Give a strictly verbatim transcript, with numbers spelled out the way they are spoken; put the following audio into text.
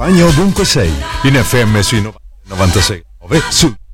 Spagna ovunque sei, in F M sui novantasei nove su